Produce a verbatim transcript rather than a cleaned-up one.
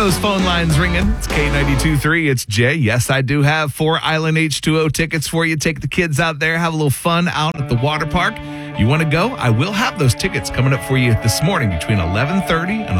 those phone lines ringing. It's K ninety-two point three. It's Jay. Yes, I do have four Island H two O tickets for you. Take the kids out there, have a little fun out at the water park. You want to go? I will have those tickets coming up for you this morning between eleven thirty and